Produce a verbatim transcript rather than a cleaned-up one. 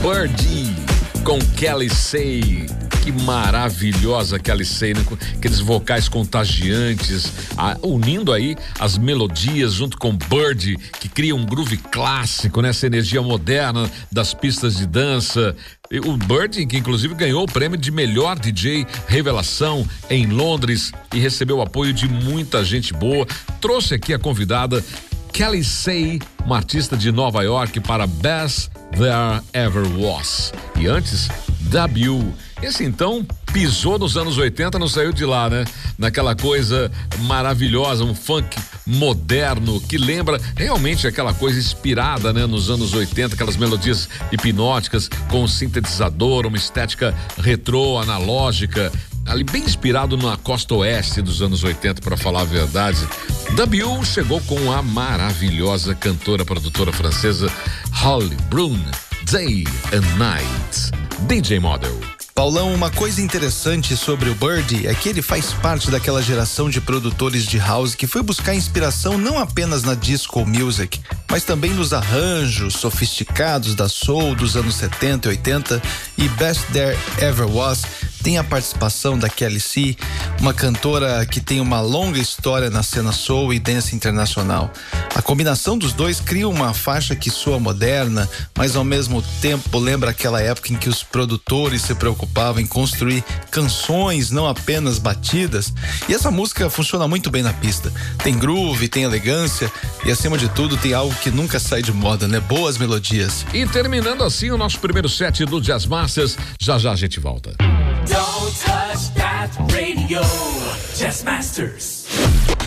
Birdie com Kelly Say. Que maravilhosa Kelly Say, né? Aqueles vocais contagiantes, a, unindo aí as melodias junto com Birdie, que cria um groove clássico, né? Essa energia moderna das pistas de dança. O Birdie, que inclusive ganhou o prêmio de melhor D J revelação em Londres e recebeu o apoio de muita gente boa, trouxe aqui a convidada Kelly Say, uma artista de Nova York, para Best There Ever Was. E antes, W. Esse então pisou nos anos oitenta, não saiu de lá, né? Naquela coisa maravilhosa, um funk moderno que lembra realmente aquela coisa inspirada, né? Nos anos oitenta, aquelas melodias hipnóticas com um sintetizador, uma estética retrô, analógica, ali bem inspirado na costa oeste dos anos oitenta, para falar a verdade. W chegou com a maravilhosa cantora, produtora francesa Holly Brune, Day and Night, D J Model. Paulão, uma coisa interessante sobre o Birdie é que ele faz parte daquela geração de produtores de house que foi buscar inspiração não apenas na disco music, mas também nos arranjos sofisticados da soul dos anos setenta e oitenta, e Best There Ever Was tem a participação da Kelly Say, uma cantora que tem uma longa história na cena soul e dance internacional. A combinação dos dois cria uma faixa que soa moderna, mas ao mesmo tempo lembra aquela época em que os produtores se preocupavam em construir canções, não apenas batidas. E essa música funciona muito bem na pista. Tem groove, tem elegância e, acima de tudo, tem algo que nunca sai de moda, né? Boas melodias. E terminando assim o nosso primeiro set do Jazz Masters, já já a gente volta. Don't touch that radio, Jazz Masters.